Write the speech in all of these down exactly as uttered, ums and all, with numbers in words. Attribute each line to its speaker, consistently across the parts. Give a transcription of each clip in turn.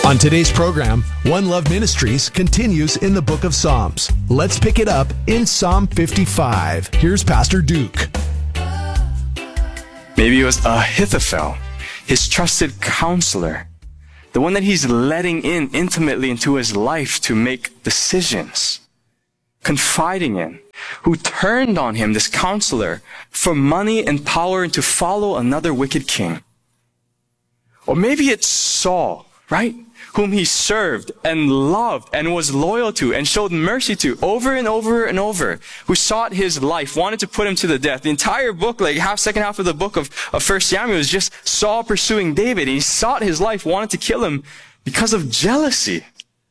Speaker 1: On today's program, One Love Ministries continues in the book of Psalms. Let's pick it up in Psalm fifty-five. Here's Pastor Duke.
Speaker 2: Maybe it was Ahithophel, his trusted counselor, the one that he's letting in intimately into his life to make decisions, confiding in, who turned on him, this counselor, for money and power and to follow another wicked king. Or maybe it's Saul, right? Whom he served and loved and was loyal to and showed mercy to over and over and over, who sought his life, wanted to put him to the death. The entire book, like half, second half of the book of, of First Samuel is just Saul pursuing David. He sought his life, wanted to kill him because of jealousy.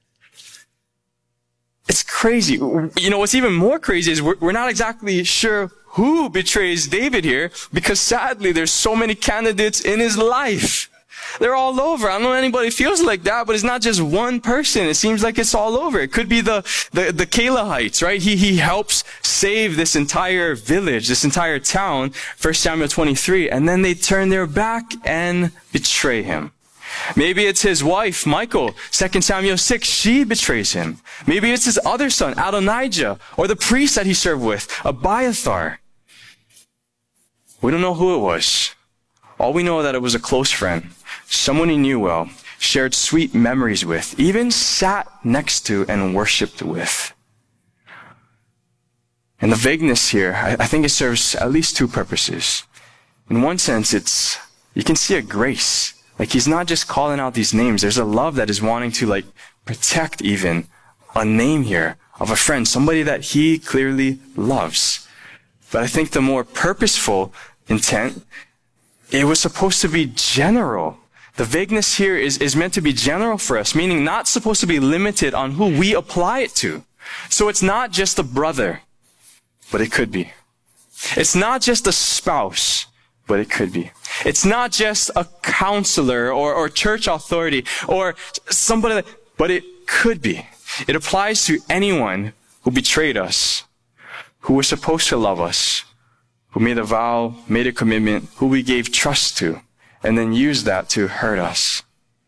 Speaker 2: It's crazy. You know, what's even more crazy is we're, we're not exactly sure who betrays David here, because sadly there's so many candidates in his life. They're all over. I don't know if anybody feels like that, but it's not just one person. It seems like it's all over. It could be the, the, the Kalahites, right? He, he helps save this entire village, this entire town, First Samuel twenty-three, and then they turn their back and betray him. Maybe it's his wife, Michal, Second Samuel six, she betrays him. Maybe it's his other son, Adonijah, or the priest that he served with, Abiathar. We don't know who it was. All we know is that it was a close friend, someone he knew well, shared sweet memories with, even sat next to and worshipped with. And the vagueness here, I, I think it serves at least two purposes. In one sense, it's, you can see a grace. Like, he's not just calling out these names. There's a love that is wanting to, like, protect even a name here of a friend, somebody that he clearly loves. But I think the more purposeful intent, it was supposed to be general. The vagueness here is, is meant to be general for us, meaning not supposed to be limited on who we apply it to. So it's not just a brother, but it could be. It's not just a spouse, but it could be. It's not just a counselor or, or church authority or somebody, that, but it could be. It applies to anyone who betrayed us, who was supposed to love us, who made a vow, made a commitment, who we gave trust to, and then used that to hurt us.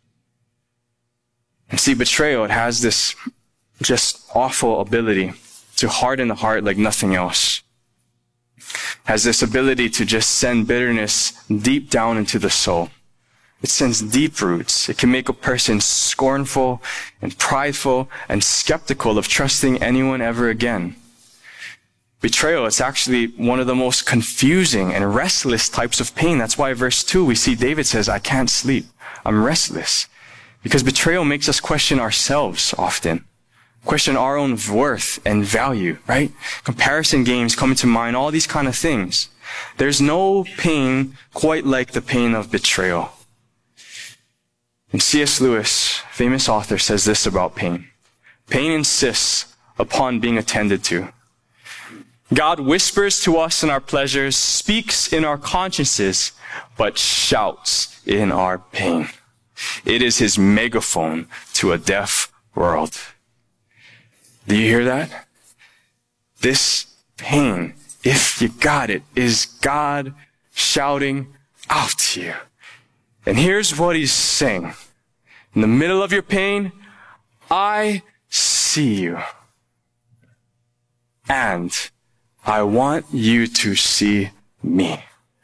Speaker 2: And see, betrayal, it has this just awful ability to harden the heart like nothing else. Has this ability to just send bitterness deep down into the soul. It sends deep roots. It can make a person scornful and prideful and skeptical of trusting anyone ever again. Betrayal, it's actually one of the most confusing and restless types of pain. That's why verse two, we see David says, I can't sleep. I'm restless. Because betrayal makes us question ourselves often. Question our own worth and value, right? Comparison games come to mind, all these kind of things. There's no pain quite like the pain of betrayal. And C S Lewis, famous author, says this about pain. Pain insists upon being attended to. God whispers to us in our pleasures, speaks in our consciences, but shouts in our pain. It is his megaphone to a deaf world. Do you hear that? This pain, if you got it, is God shouting out to you. And here's what he's saying. In the middle of your pain, I see you. And I want you to see me.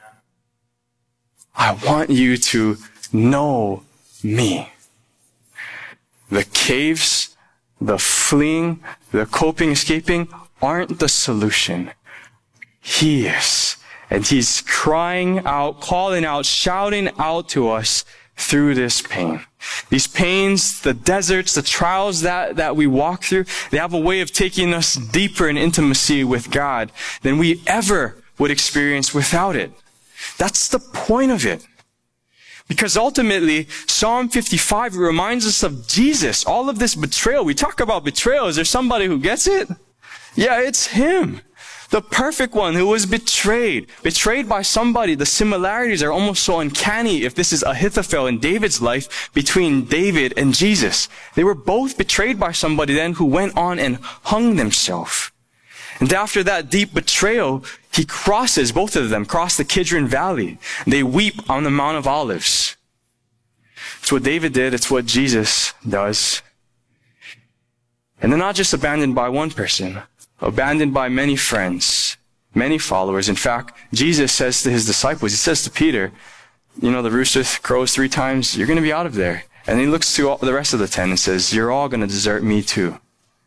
Speaker 2: I want you to know me. The caves, the fleeing, the coping, escaping aren't the solution. He is. And he's crying out, calling out, shouting out to us through this pain. These pains, the deserts, the trials that, that we walk through, they have a way of taking us deeper in intimacy with God than we ever would experience without it. That's the point of it. Because ultimately, Psalm fifty-five reminds us of Jesus. All of this betrayal. We talk about betrayal. Is there somebody who gets it? Yeah, it's him. The perfect one who was betrayed. Betrayed by somebody. The similarities are almost so uncanny if this is Ahithophel in David's life between David and Jesus. They were both betrayed by somebody then who went on and hung themselves. And after that deep betrayal, he crosses, both of them cross the Kidron Valley. They weep on the Mount of Olives. It's what David did. It's what Jesus does. And they're not just abandoned by one person, abandoned by many friends, many followers. In fact, Jesus says to his disciples, he says to Peter, you know, the rooster crows three times, you're going to be out of there. And he looks to all the rest of the ten and says, you're all going to desert me too.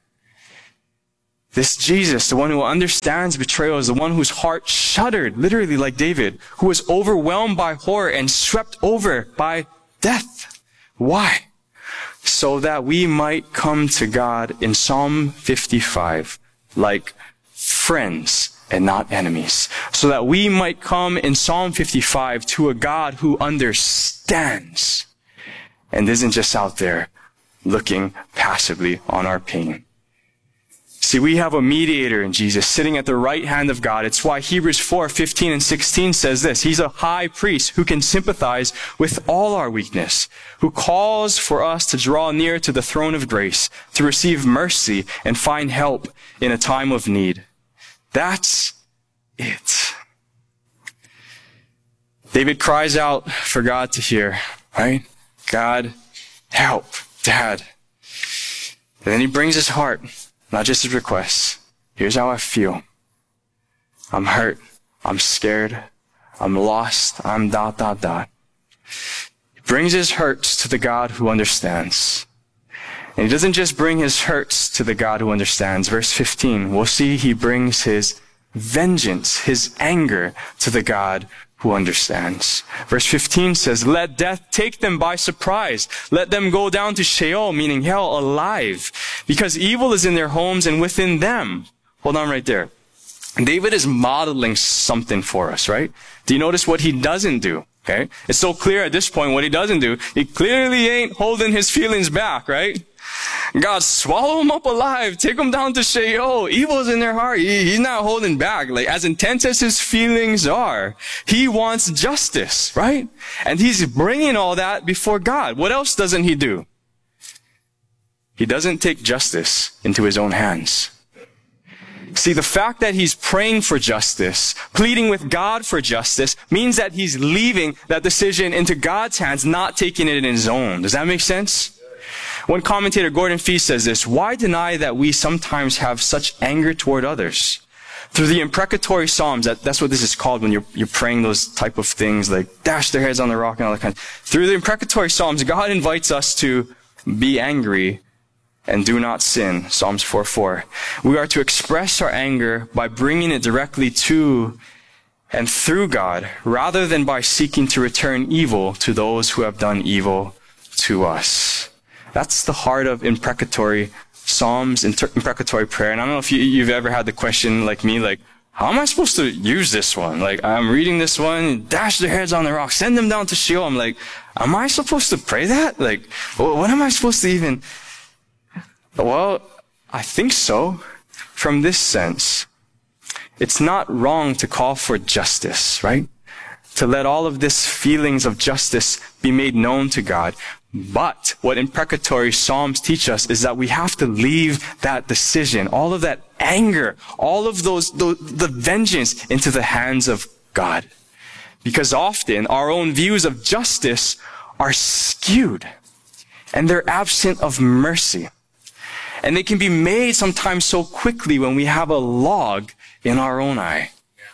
Speaker 2: This Jesus, the one who understands betrayal, is the one whose heart shuddered, literally like David, who was overwhelmed by horror and swept over by death. Why? So that we might come to God in Psalm fifty-five, like friends and not enemies. So that we might come in Psalm fifty-five to a God who understands and isn't just out there looking passively on our pain. See, we have a mediator in Jesus sitting at the right hand of God. It's why Hebrews four fifteen and sixteen says this. He's a high priest who can sympathize with all our weakness, who calls for us to draw near to the throne of grace, to receive mercy and find help in a time of need. That's it. David cries out for God to hear, right? God, help, Dad. And then he brings his heart. Not just his requests. Here's how I feel. I'm hurt. I'm scared. I'm lost. I'm dot, dot, dot. He brings his hurts to the God who understands. And he doesn't just bring his hurts to the God who understands. Verse fifteen, we'll see he brings his vengeance, his anger to the God who understands. Verse fifteen says, let death take them by surprise. Let them go down to Sheol, meaning hell, alive, because evil is in their homes and within them. Hold on right there. David is modeling something for us, right? Do you notice what he doesn't do? Okay. It's so clear at this point what he doesn't do. He clearly ain't holding his feelings back, right? God, swallow them up alive. Take them down to Sheol. Evil is in their heart. He, he's not holding back. Like, as intense as his feelings are, he wants justice, right? And he's bringing all that before God. What else doesn't he do? He doesn't take justice into his own hands. See, the fact that he's praying for justice, pleading with God for justice, means that he's leaving that decision into God's hands, not taking it in his own. Does that make sense? One commentator, Gordon Fee, says this: why deny that we sometimes have such anger toward others? Through the imprecatory Psalms, that, that's what this is called when you're, you're praying those type of things, like dash their heads on the rock and all that kind of. Through the imprecatory Psalms, God invites us to be angry and do not sin. Psalms four four. We are to express our anger by bringing it directly to and through God, rather than by seeking to return evil to those who have done evil to us. That's the heart of imprecatory Psalms, imprecatory prayer. And I don't know if you, you've ever had the question like me, like, how am I supposed to use this one? Like, I'm reading this one, dash their heads on the rock, send them down to Sheol. I'm like, am I supposed to pray that? Like, what am I supposed to even... Well, I think so. From this sense, it's not wrong to call for justice, right? To let all of this feelings of justice be made known to God. But what imprecatory Psalms teach us is that we have to leave that decision, all of that anger, all of those, the, the vengeance into the hands of God. Because often our own views of justice are skewed and they're absent of mercy. And they can be made sometimes so quickly when we have a log in our own eye.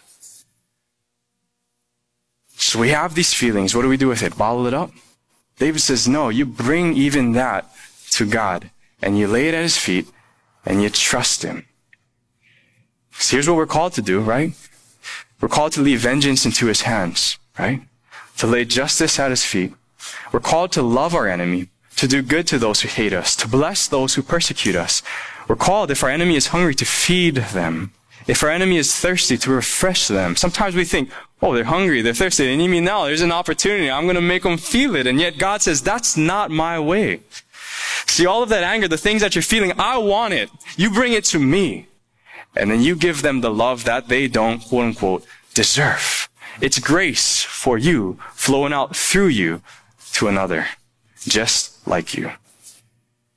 Speaker 2: So we have these feelings. What do we do with it? Bottle it up? David says, no, you bring even that to God and you lay it at his feet and you trust him. So here's what we're called to do, right? We're called to leave vengeance into his hands, right? To lay justice at his feet. We're called to love our enemy, to do good to those who hate us, to bless those who persecute us. We're called, if our enemy is hungry, to feed them. If our enemy is thirsty, to refresh them. Sometimes we think, oh, they're hungry, they're thirsty, they need me now. There's an opportunity. I'm going to make them feel it. And yet God says, that's not my way. See, all of that anger, the things that you're feeling, I want it. You bring it to me. And then you give them the love that they don't, quote unquote, deserve. It's grace for you, flowing out through you to another, just like you.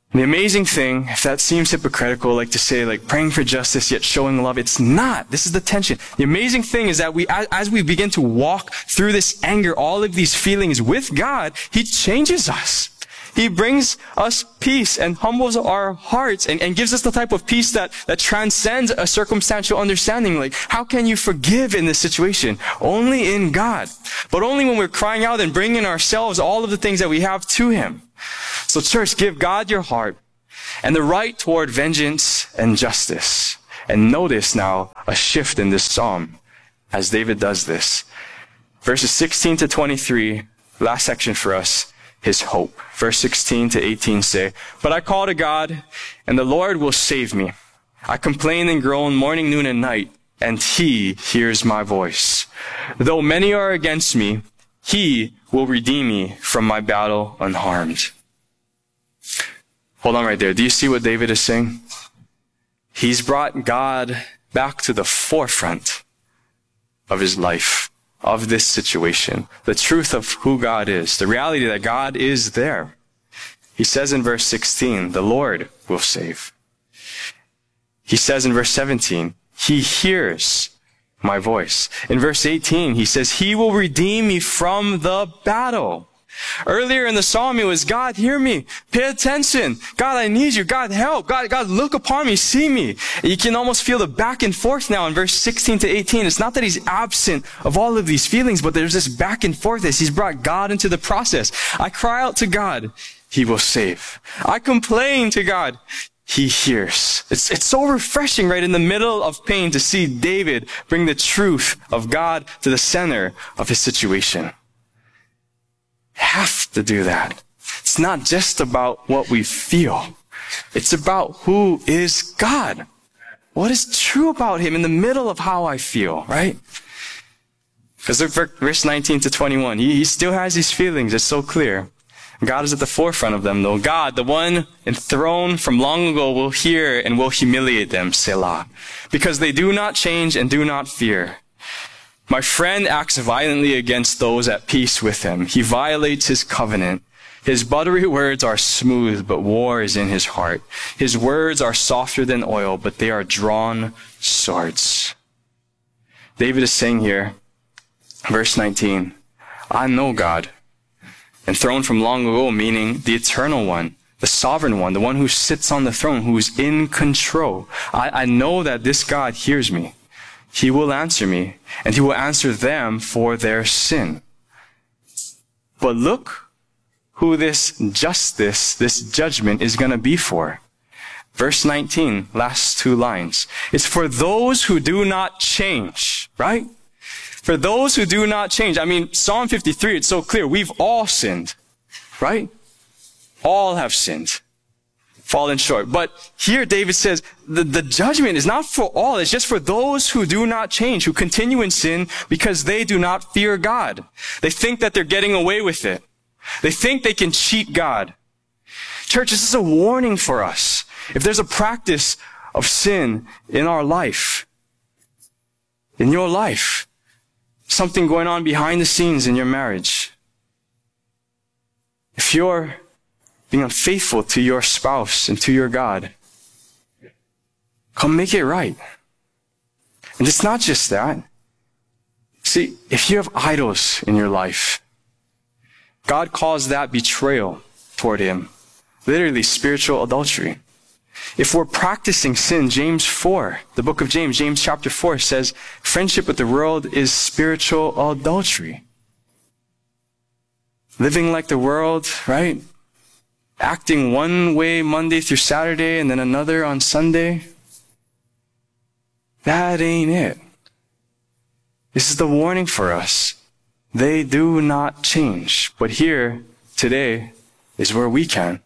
Speaker 2: The amazing thing, if that seems hypocritical, like to say, like praying for justice yet showing love, it's not. This is the tension. The amazing thing is that we, as we begin to walk through this anger, all of these feelings with God, He changes us. He brings us peace and humbles our hearts and, and gives us the type of peace that, that transcends a circumstantial understanding. Like, how can you forgive in this situation? Only in God. But only when we're crying out and bringing ourselves, all of the things that we have to Him. So church, give God your heart and the right toward vengeance and justice. And notice now a shift in this psalm as David does this. Verses sixteen to twenty-three, last section for us, His hope. Verse sixteen to eighteen say, "But I call to God, and the Lord will save me. I complain and groan morning, noon, and night, and He hears my voice. Though many are against me, He will redeem me from my battle unharmed." Hold on right there. Do you see what David is saying? He's brought God back to the forefront of his life, of this situation. The truth of who God is. The reality that God is there. He says in verse sixteen, the Lord will save. He says in verse seventeen, He hears my voice. In verse eighteen, he says, He will redeem me from the battle. Earlier in the psalm, it was, God, hear me. Pay attention. God, I need you. God, help. God, God, look upon me. See me. You can almost feel the back and forth now in verse sixteen to eighteen. It's not that he's absent of all of these feelings, but there's this back and forth as he's brought God into the process. I cry out to God. He will save. I complain to God. He hears. It's, it's so refreshing right in the middle of pain to see David bring the truth of God to the center of his situation. Have to do that. It's not just about what we feel. It's about who is God. What is true about Him in the middle of how I feel, right? Because look, verse nineteen to twenty-one, he, he still has these feelings. It's so clear. God is at the forefront of them, though. God, the one enthroned from long ago, will hear and will humiliate them, Selah, because they do not change and do not fear. My friend acts violently against those at peace with him. He violates his covenant. His buttery words are smooth, but war is in his heart. His words are softer than oil, but they are drawn swords. David is saying here, verse nineteen, I know God, enthroned from long ago, meaning the eternal one, the sovereign one, the one who sits on the throne, who is in control. I, I know that this God hears me. He will answer me, and He will answer them for their sin. But look who this justice, this judgment is going to be for. Verse nineteen, last two lines. It's for those who do not change, right? For those who do not change. I mean, Psalm fifty-three, it's so clear. We've all sinned, right? All have sinned. Fallen short. But here David says the, the judgment is not for all. It's just for those who do not change, who continue in sin because they do not fear God. They think that they're getting away with it. They think they can cheat God. Church, this is a warning for us. If there's a practice of sin in our life, in your life, something going on behind the scenes in your marriage, if you're being unfaithful to your spouse and to your God, come make it right. And it's not just that. See, if you have idols in your life, God calls that betrayal toward Him. Literally spiritual adultery. If we're practicing sin, James four, the book of James, James chapter four says, friendship with the world is spiritual adultery. Living like the world, right? Acting one way Monday through Saturday and then another on Sunday. That ain't it. This is the warning for us. They do not change. But here, today, is where we can.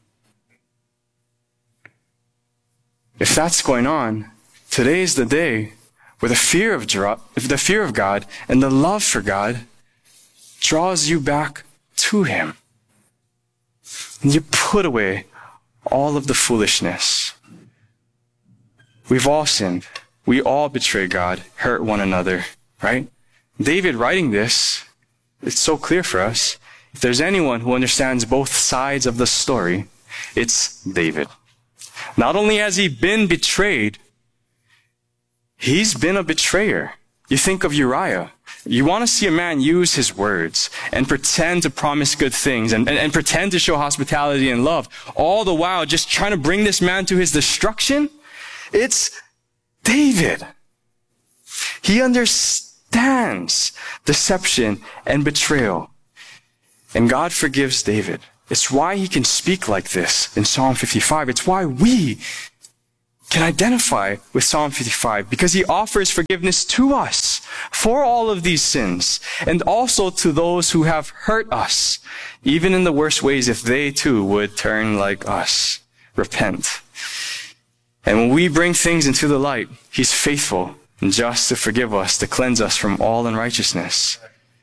Speaker 2: If that's going on, today's the day where the fear of the fear of God and the love for God draws you back to Him. And you put away all of the foolishness. We've all sinned. We all betray God, hurt one another, right? David writing this, it's so clear for us. If there's anyone who understands both sides of the story, It's David. Not only has he been betrayed, he's been a betrayer. You think of Uriah. You want to see a man use his words and pretend to promise good things and, and, and pretend to show hospitality and love, all the while just trying to bring this man to his destruction? It's David. He understands deception and betrayal. And God forgives David. It's why he can speak like this in Psalm fifty-five. It's why we can identify with Psalm fifty-five, because he offers forgiveness to us for all of these sins, and also to those who have hurt us, even in the worst ways, if they too would turn like us, repent. And when we bring things into the light, he's faithful and just to forgive us, to cleanse us from all unrighteousness.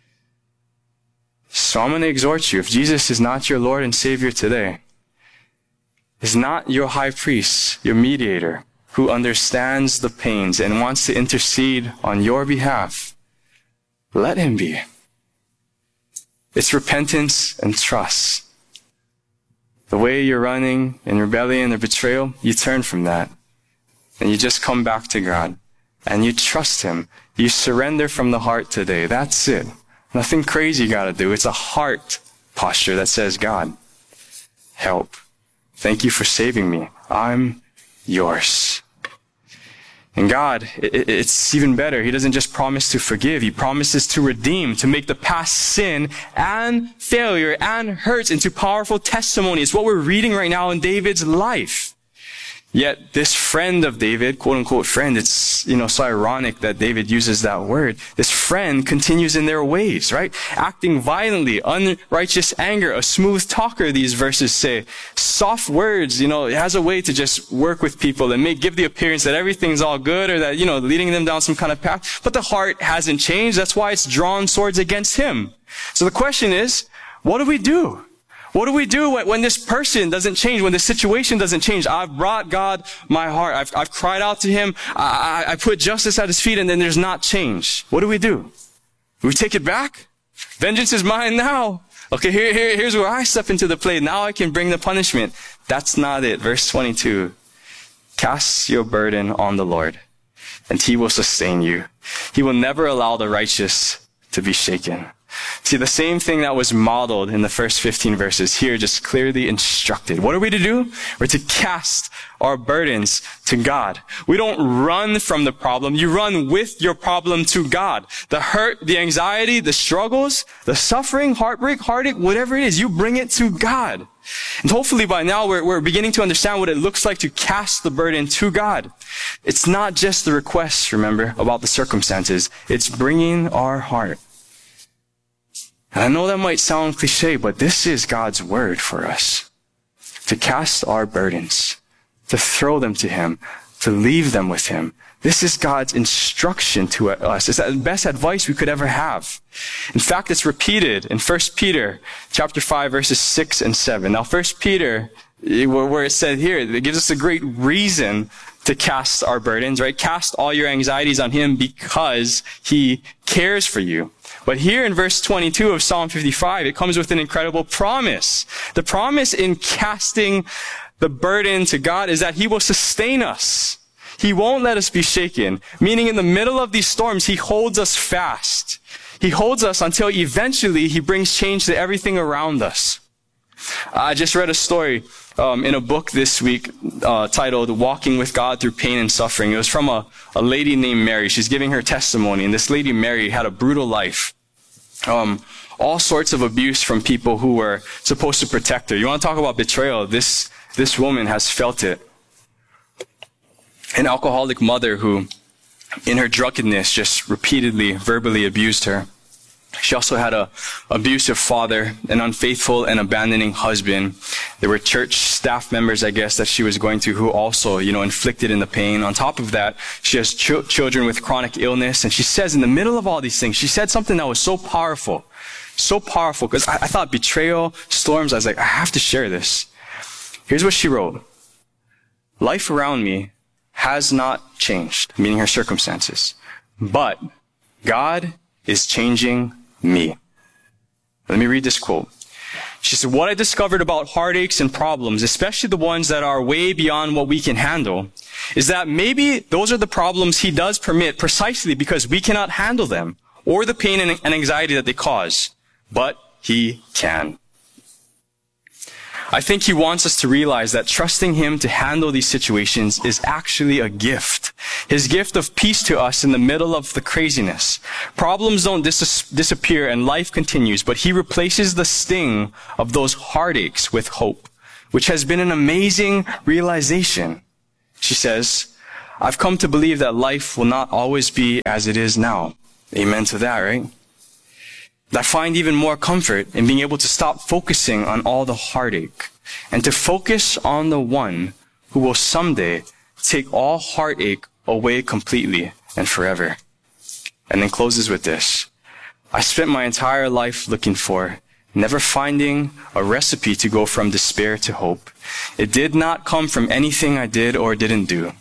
Speaker 2: So I'm going to exhort you, if Jesus is not your Lord and Savior today, is not your high priest, your mediator, who understands the pains and wants to intercede on your behalf, let him be. It's repentance and trust. The way you're running in rebellion or betrayal, you turn from that. And you just come back to God. And you trust him. You surrender from the heart today. That's it. Nothing crazy you gotta do. It's a heart posture that says, God, help. Thank you for saving me. I'm yours. And God, it, it's even better. He doesn't just promise to forgive. He promises to redeem, to make the past sin and failure and hurts into powerful testimony. It's what we're reading right now in David's life. Yet this friend of David, quote unquote friend, it's, you know, so ironic that David uses that word. This friend continues in their ways, right? Acting violently, unrighteous anger, a smooth talker, these verses say. Soft words, you know, it has a way to just work with people and make, give the appearance that everything's all good or that, you know, leading them down some kind of path. But the heart hasn't changed. That's why it's drawn swords against him. So the question is, what do we do? What do we do when this person doesn't change, when the situation doesn't change? I've brought God my heart. I've, I've cried out to him. I, I, I put justice at his feet, and then there's not change. What do we do? Do we take it back? Vengeance is mine now. Okay, here, here, here's where I step into the play. Now I can bring the punishment. That's not it. Verse twenty-two. Cast your burden on the Lord, and he will sustain you. He will never allow the righteous to be shaken. See, the same thing that was modeled in the first fifteen verses here, just clearly instructed. What are we to do? We're to cast our burdens to God. We don't run from the problem. You run with your problem to God. The hurt, the anxiety, the struggles, the suffering, heartbreak, heartache, whatever it is, you bring it to God. And hopefully by now we're, we're beginning to understand what it looks like to cast the burden to God. It's not just the request, remember, about the circumstances. It's bringing our heart. And I know that might sound cliche, but this is God's word for us. To cast our burdens, to throw them to him, to leave them with him. This is God's instruction to us. It's the best advice we could ever have. In fact, it's repeated in First Peter chapter five, verses six and seven. Now, First Peter, where it's said here, it gives us a great reason to cast our burdens, right? Cast all your anxieties on him because he cares for you. But here in verse twenty-two of Psalm fifty-five, it comes with an incredible promise. The promise in casting the burden to God is that he will sustain us. He won't let us be shaken. Meaning in the middle of these storms, he holds us fast. He holds us until eventually he brings change to everything around us. I just read a story um, in a book this week uh, titled Walking with God Through Pain and Suffering. It was from a, a lady named Mary. She's giving her testimony, and this lady, Mary, had a brutal life. Um, all sorts of abuse from people who were supposed to protect her. You want to talk about betrayal? This, this woman has felt it. An alcoholic mother who, in her drunkenness, just repeatedly, verbally abused her. She also had a abusive father, an unfaithful and abandoning husband. There were church staff members, I guess, that she was going to who also, you know, inflicted in the pain. On top of that, she has ch- children with chronic illness. And she says in the middle of all these things, she said something that was so powerful, so powerful, because I, I thought betrayal, storms, I was like, I have to share this. Here's what she wrote. Life around me has not changed, meaning her circumstances, but God is changing me. Let me read this quote. She said, what I discovered about heartaches and problems, especially the ones that are way beyond what we can handle, is that maybe those are the problems he does permit precisely because we cannot handle them or the pain and anxiety that they cause. But he can. I think he wants us to realize that trusting him to handle these situations is actually a gift. His gift of peace to us in the middle of the craziness. Problems don't dis- disappear and life continues, but he replaces the sting of those heartaches with hope, which has been an amazing realization. She says, I've come to believe that life will not always be as it is now. Amen to that, right? I find even more comfort in being able to stop focusing on all the heartache and to focus on the one who will someday take all heartache away completely and forever. And then closes with this. I spent my entire life looking for, never finding a recipe to go from despair to hope. It did not come from anything I did or didn't do.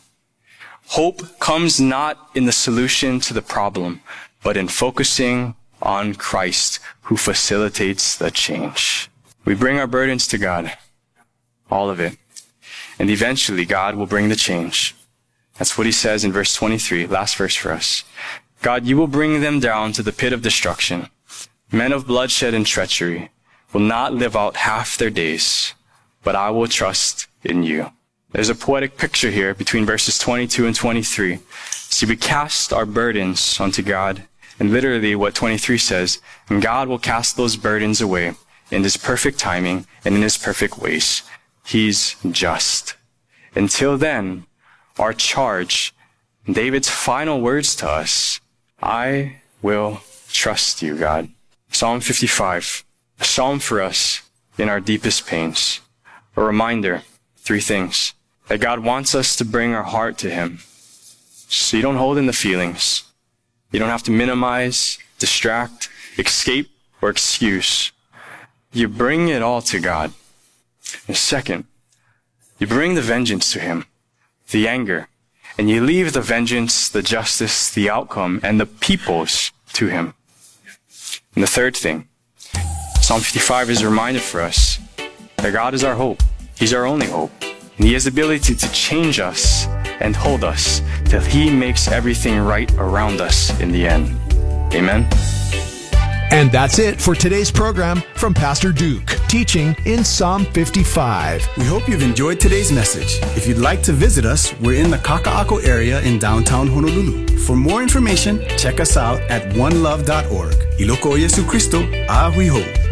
Speaker 2: Hope comes not in the solution to the problem, but in focusing on Christ, who facilitates the change. We bring our burdens to God, all of it, and eventually God will bring the change. That's what he says in verse twenty-three, last verse for us. God, you will bring them down to the pit of destruction. Men of bloodshed and treachery will not live out half their days, but I will trust in you. There's a poetic picture here between verses twenty-two and twenty-three. See, we cast our burdens onto God. And literally what twenty-three says, and God will cast those burdens away in his perfect timing and in his perfect ways. He's just. Until then, our charge, David's final words to us, I will trust you, God. Psalm fifty-five, a psalm for us in our deepest pains. A reminder, three things, that God wants us to bring our heart to him. So you don't hold in the feelings. You don't have to minimize, distract, escape, or excuse. You bring it all to God. And second, you bring the vengeance to him, the anger, and you leave the vengeance, the justice, the outcome, and the peoples to him. And the third thing, Psalm fifty-five is a reminder for us that God is our hope. He's our only hope. And he has the ability to change us and hold us till he makes everything right around us in the end. Amen.
Speaker 1: And that's it for today's program from Pastor Duke, teaching in Psalm fifty-five.
Speaker 3: We hope you've enjoyed today's message. If you'd like to visit us, we're in the Kaka'ako area in downtown Honolulu. For more information, check us out at one love dot org. Iloko Yesu Cristo, Ahui Ho.